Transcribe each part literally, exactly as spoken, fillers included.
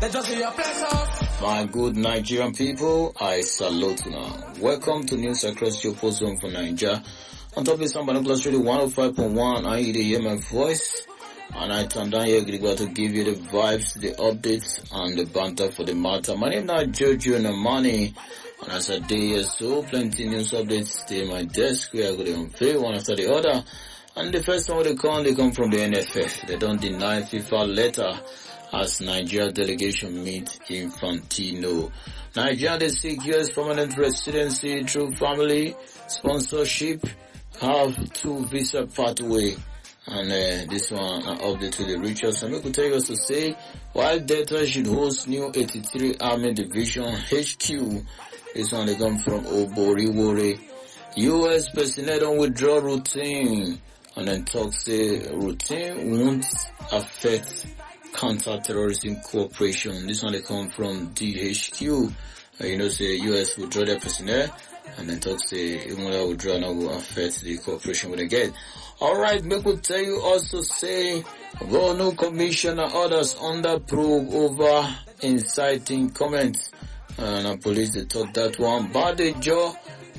My good Nigerian people, I salute you now. Welcome to News Across your post zone for Nigeria. On top of this, I'm Binoculars Radio one oh five point one. I hear my voice. And I turn down here to give you the vibes, the updates, and the banter for the matter. My name is Jojo Namani. And as a day here, so plenty news updates stay my desk. We are going to unveil one after the other. And the first one they come, they come from the N F F. They don't deny FIFA letter as Nigeria delegation meet Infantino. Nigeria, they seek U S permanent residency through family sponsorship, have two visa pathway. And uh, this one, an update to the richest. And we could tell you also say, while Delta should host new eighty-three Army Division H Q, this one they come from Oboriwore. U S personnel don't withdraw routine. And then talk say routine won't affect counter-terrorism cooperation. This one they come from D H Q. Uh, you know, say U S withdraw their personnel. And then talk say even that withdrawal will affect the cooperation with the get. Alright, make we tell you also say Governor Commission and others under probe over inciting comments. And the police they talk that one. Badejo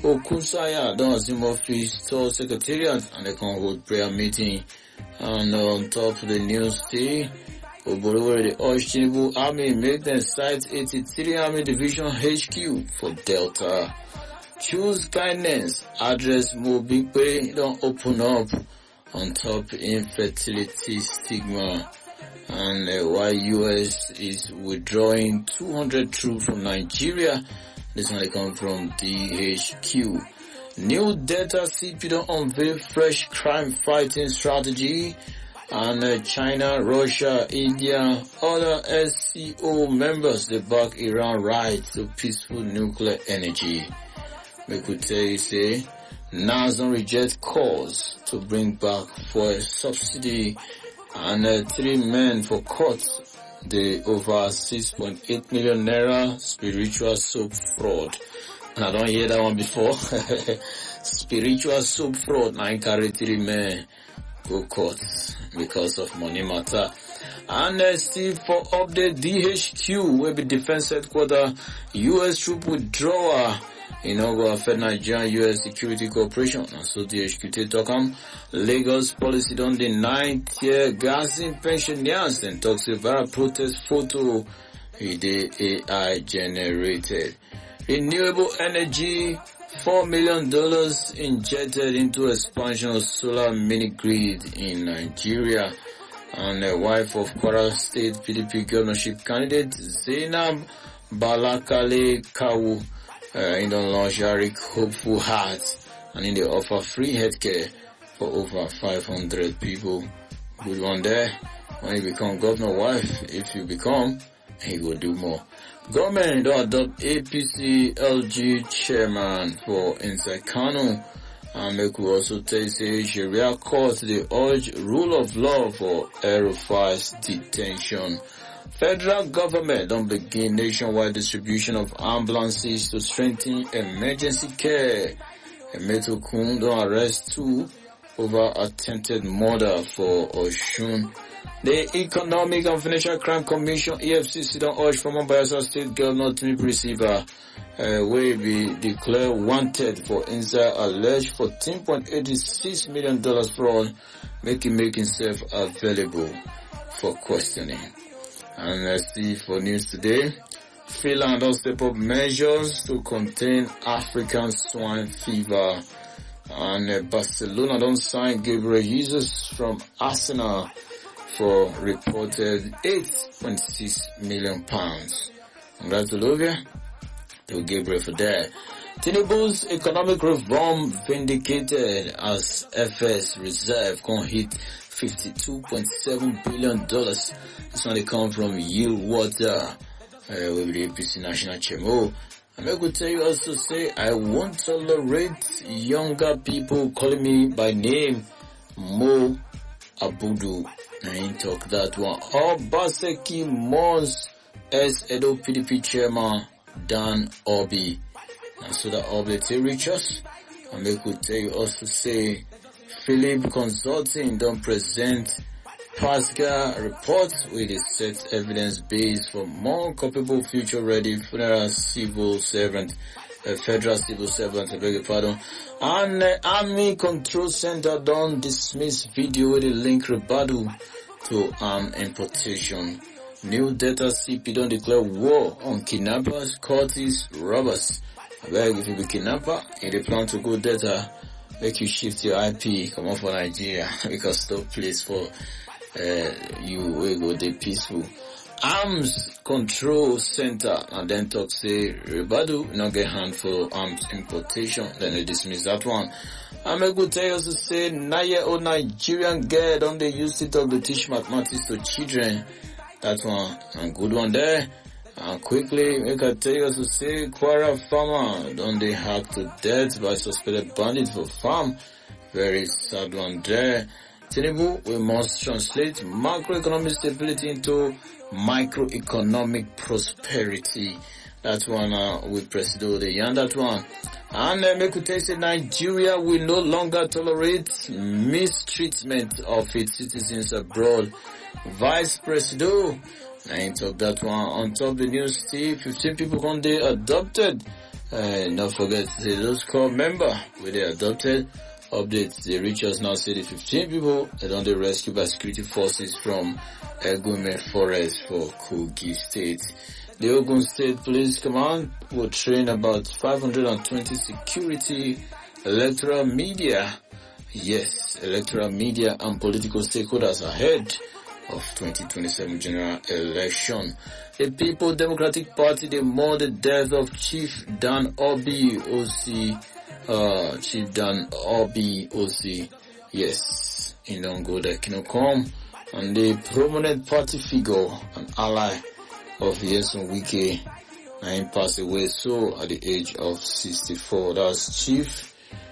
Okusaya don't assume office to secretariat and they can hold prayer meeting. And on top of the news day, Oboriwore the Oshinibu Army make them site eighty-three Army Division H Q for Delta. Choose kindness, address Mobikwe don't open up on top infertility stigma. And uh, why U S is withdrawing two hundred troops from Nigeria. This one come from D H Q. New Delta C P don't unveil fresh crime fighting strategy. And uh, China, Russia, India, other S C O members, they back Iran right to peaceful nuclear energy. We could tell you say, NASA reject calls to bring back fuel subsidy. And uh, three men for court, the over six point eight million naira spiritual soap fraud. And I don't hear that one before. Spiritual soap fraud, nine carry three men go court because of money matter. And uh, still for update, D H Q will be defense headquarters, U S troop withdrawal. You know, go affect Nigerian U S security cooperation. And so D H Q talk on Lagos policy don't deny tear gassing pensioners and talks about protest photo the A I generated. Renewable energy, four million dollars injected into expansion of solar mini grid in Nigeria. And the wife of Kwara State P D P governorship candidate Zainab Balakale Kawu Uh, in the launch Arik Hopeful Heart, and in the offer free healthcare for over five hundred people. Good one there. When you become governor wife, if you become, he will do more. Government don't adopt A P C L G chairman for inside Kano. And they could also tell you say Sharia court the urge rule of law for Aerofiles detention. Federal government don't begin nationwide distribution of ambulances to strengthen emergency care. Emeto Kun don't arrest two over attempted murder for Oshun. The Economic and Financial Crime Commission E F C C don't urge former Bayelsa State Governor Timmy Prisiba uh, will be declared wanted for inside alleged fourteen point eight six million dollars fraud, making make himself available for questioning. And let's see for news today. Finland will step up measures to contain African swine fever. And uh, Barcelona don't sign Gabriel Jesus from Arsenal for reported eight point six million pounds. Congratulations to Gabriel for that. Tinubu's economic reform vindicated as F S reserve can hit fifty-two point seven billion dollars. This one they come from Yield Water uh, with the A P C National Chemo. I'm going to tell you also say, I won't tolerate younger people calling me by name Mo Abudu. I ain't talk that one. Obaseki Mons as Edo P D P Chairman Dan Obi. And so that Obi to reach us. I'm going to tell you also say, Philip Consulting don't present Pascal reports with a set evidence base for more culpable future-ready funeral civil servant, a federal civil servant, I beg your pardon. And uh, Army Control Center don't dismiss video with a link rebuttal to arm um, importation. New data C P don't declare war on kidnappers, cultists, robbers. I beg if you be kidnapper, if you plan to go data, make you shift your I P, come on for Nigeria, because no place for uh, you will go the peaceful. Arms Control Center and then talk say rebuttal not get hand for arms importation, then they dismiss that one. I'm a good tell you to say nine year old Nigerian girl don't they use it to teach mathematics to children. That one a good one there. And quickly make I tell you to say Kwara farmer don't they hacked to death by suspected bandits for farm. Very sad one there. Tinubu, we must translate macroeconomic stability into microeconomic prosperity. That one uh, with Presido the and that one. And uh, make we say Nigeria will no longer tolerate mistreatment of its citizens abroad. Vice Presido, I ain't talk that one. On top the news, Steve, fifteen people on they adopted. Uh, don't forget to say those core member where they adopted. Updates, the reach us now say the fifteen people that on the rescued by security forces from Egume Forest for Kogi State. The Ogun State Police Command will train about five hundred twenty security, electoral media, yes, electoral media and political stakeholders ahead of twenty twenty-seven general election. The People Democratic Party, they mourn the death of Chief Dan Obi, O C, uh, Chief Dan Obi, O C, yes, in Longo, the Kinokom, and the prominent party figure and ally of Yeson Wike, nine passed away so at the age of sixty-four. That's Chief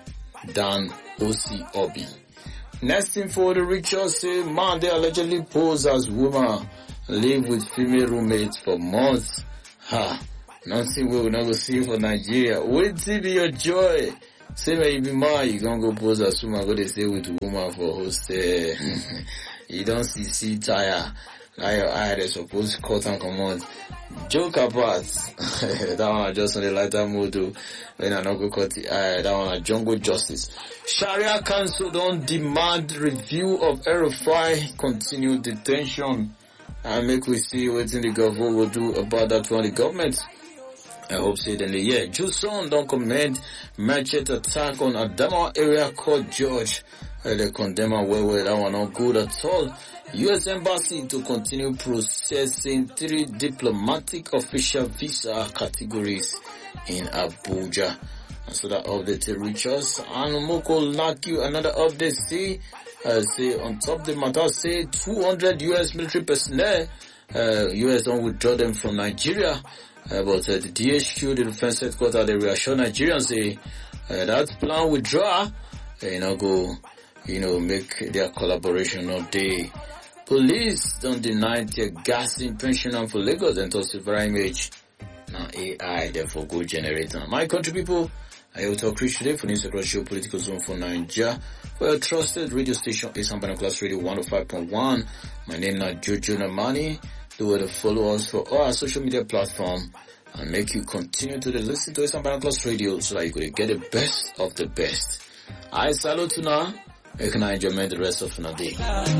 Dan O C Obi. Next info, the rituals say man they allegedly pose as woman, live with female roommates for months. Ha, nothing we will not go see for Nigeria. Wait till be your joy. Say when you be man, you gonna go pose as woman, go to stay with woman for hostel. You don't see see tire. Now your eye they supposed to cut and come on. Joke apart. That one just on the lighter mood too. When I not go cut the eye, that one a jungle justice. Sharia Council don't demand review of R F I continued detention. And make we see what in the government will do about that one. The government, I hope say then the year. Juson don't commend machete attack on Adama area court judge. Uh, they condemn well, well, that one not good at all. U S Embassy to continue processing three diplomatic official visa categories in Abuja. And so that update reach us. And Moko like you another update. See, uh, say on top the matter, say two hundred U S military personnel, uh, U S don't withdraw them from Nigeria. Uh, but uh, the D H Q, the defense headquarters, they reassure Nigerians, say uh, that plan withdraw, uh, you know, go, you know, make their collaboration all day. Police don't deny their gassing pensioner for Lagos and toss silver image. Now A I, therefore go generator. My country people, I will talk rich today for news across your political zone for Nigeria. For your trusted radio station, Eastern Binoculars Radio one oh five point one. My name is Jojo Namani. Do well to follow us for all our social media platform and make you continue to listen to Eastern Binoculars Radio so that you could get the best of the best. I salute you now. You can enjoy the rest of the day.